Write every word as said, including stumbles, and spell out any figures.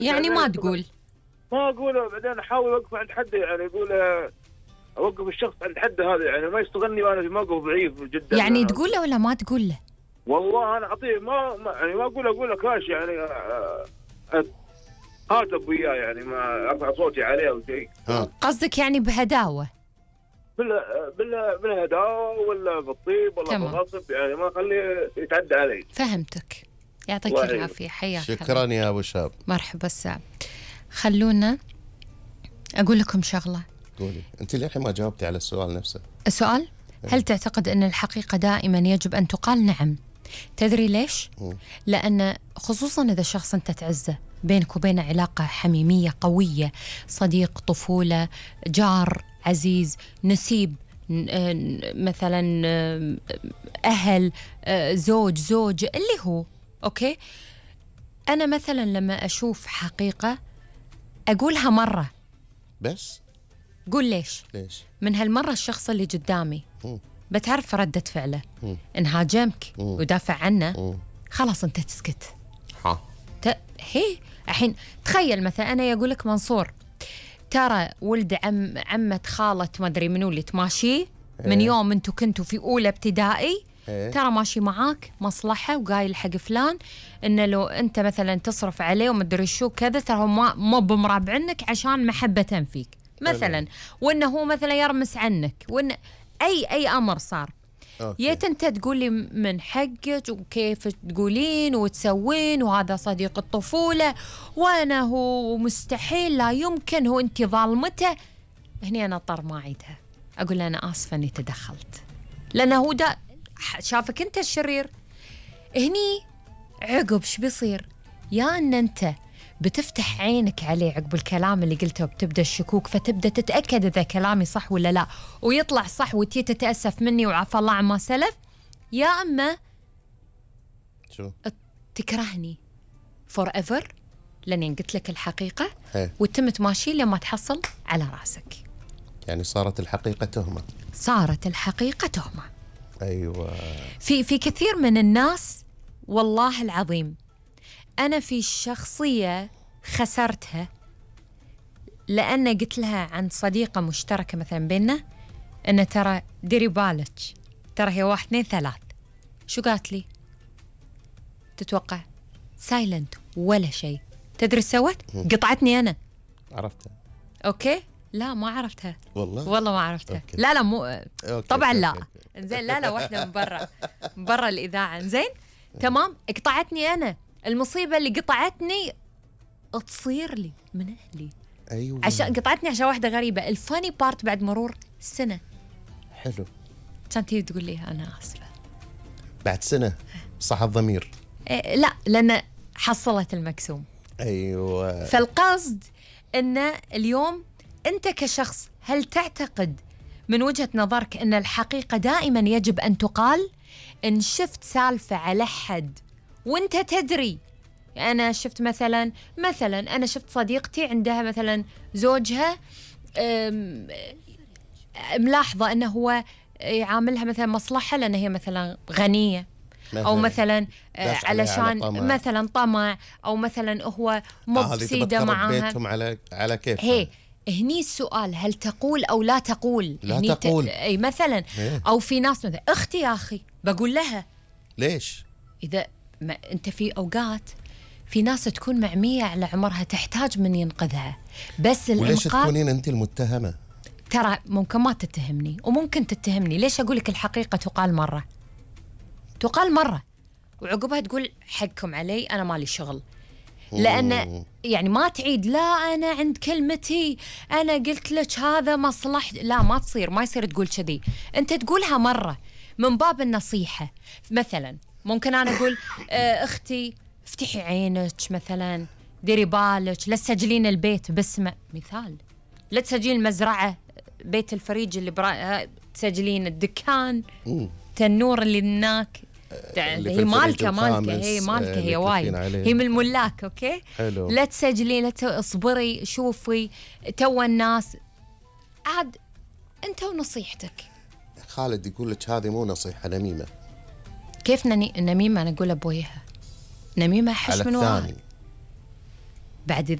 يعني ما تقول؟ ما اقول، بعدين احاول اوقف عند حد، يعني اقول اوقف الشخص عند حد هذا، يعني ما يستغلني وانا في موقف ضعيف جدا. يعني تقول له ولا ما تقول له؟ والله انا اعطيه، ما, ما يعني ما اقول اقول له كاش، يعني هاتف وياه، يعني ما ارفع صوتي عليه او شيء. قصدك يعني بهداوه؟ بال بال بالهداوه ولا بالطيب ولا بالغصب، يعني ما اخليه يتعدى علي. فهمتك، يعطيك العافيه، حياك. شكرا يا ابو شاب. مرحبا السلام. خلونا اقول لكم شغله. قولي انت للحين ما جاوبتي على السؤال نفسه. السؤال هل تعتقد ان الحقيقه دائما يجب ان تقال؟ نعم. تدري ليش؟ م. لان خصوصا اذا شخص انت تعزه، بينك وبينه علاقه حميميه قويه، صديق طفوله، جار عزيز، نسيب، مثلا اهل، زوج زوج اللي هو اوكي. انا مثلا لما اشوف حقيقه اقولها مره بس. قول ليش؟ ليش؟ من هالمره الشخص اللي قدامي م. بتعرف ردة فعله. م. ان هاجمك م. ودافع عنه م. خلاص انت تسكت. ها ت... هي الحين تخيل مثلا انا يقول لك منصور ترى ولد عم عمة خالة ما ادري منو اللي تماشيه من يوم انتو كنتوا في اولى ابتدائي، ترى ماشي معاك مصلحة وقايل حق فلان انه لو انت مثلا تصرف عليه وما ادري شو كذا ترى هو ما مو بمراب عنك عشان محبة فيك مثلا، وانه هو مثلا يرمس عنك، وان اي اي امر صار. يا انت تقول لي من حقك وكيف تقولين وتسوين وهذا صديق الطفولة وانا هو مستحيل لا يمكن هو انت ظالمته. هني انا اضطر ما اعيدها، اقول له انا اسفة اني تدخلت، لانه هو ده شافك انت الشرير. هني عقب شو بيصير؟ يا ان انت بتفتح عينك عليه عقب الكلام اللي قلته وبتبدا الشكوك، فتبدا تتاكد اذا كلامي صح ولا لا، ويطلع صح وتي تتاسف مني وعفى الله عما سلف، يا اما شو تكرهني فور ايفر لاني قلت لك الحقيقه هي. وتمت ماشي لما تحصل على راسك. يعني صارت الحقيقه تهمه. صارت الحقيقه تهمه. ايوه. في في كثير من الناس والله العظيم أنا في شخصية خسرتها لأن قلت لها عن صديقة مشتركة مثلا بيننا أن ترى ديري بالك ترى هي واحد اثنين ثلاث. شو قالت لي؟ تتوقع؟ سايلنت ولا شيء. تدري سوت؟ قطعتني أنا. عرفتها. أوكي؟ لا ما عرفتها والله والله ما عرفتها. أوكي. لا لا مو أوكي. طبعا أوكي. لا إنزين لا لا واحدة من برا من برا الإذاعة. إنزين تمام. قطعتني أنا. المصيبة اللي قطعتني تصير لي من أهلي. أيوة. عشان قطعتني عشان واحدة غريبة. الفاني بارت بعد مرور سنة. حلو. كان تيجي تقول لي أنا آسفة بعد سنة صح الضمير. إيه لا لأن حصلت المكسوم. أيوة. فالقصد أن اليوم أنت كشخص هل تعتقد من وجهة نظرك أن الحقيقة دائما يجب أن تقال؟ إن شفت سالفة على حد وانت تدري، أنا شفت مثلا مثلا أنا شفت صديقتي عندها مثلا زوجها ملاحظة أنه هو يعاملها مثلا مصلحة لأن هي مثلا غنية مثلاً. أو مثلا علشان على مثلا طمع أو مثلا هو مو بسيدة معاها بيتهم على على كيف. هي هني السؤال هل تقول أو لا تقول؟ لا هني تقول. ت... أي مثلا هي. أو في ناس مثلا أختي يا أخي بقول لها ليش؟ إذا ما أنت في أوقات في ناس تكون معمية على عمرها تحتاج من ينقذها، بس الإنقاذ. وليش تكونين أنت المتهمة؟ ترى ممكن ما تتهمني وممكن تتهمني. ليش أقول لك الحقيقة تقال مرة تقال مرة وعقبها تقول حقكم علي أنا مالي شغل، لأن يعني ما تعيد لا أنا عند كلمتي أنا قلت لك هذا مصلحة. لا ما تصير ما يصير تقول كذي. أنت تقولها مرة من باب النصيحة. مثلا ممكن أنا أقول آه أختي افتحي عينك مثلا ديري بالك لا تسجلين البيت باسمه مثال، لا تسجلين المزرعة بيت الفريج اللي برا تسجلين الدكان تنور اللي هناك هي مالكة مالكة هي مالكة هي وايد هي من الملاك. أوكي حلو. لا تسجلين لا اصبري شوفي تو الناس عاد أنت ونصيحتك. خالد يقول لك هذه مو نصيحة نميمة. كيف نميمة؟ أنا أقول أبويها نميمة حش من وراي. بعد